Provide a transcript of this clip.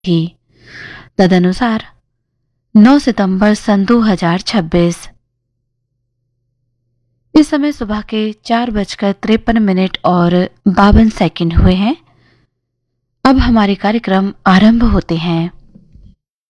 थी। तदनुसार 9 सितंबर सन 2026 इस समय सुबह के 4:53 और 52 सेकंड हुए हैं। अब हमारे कार्यक्रम आरंभ होते हैं।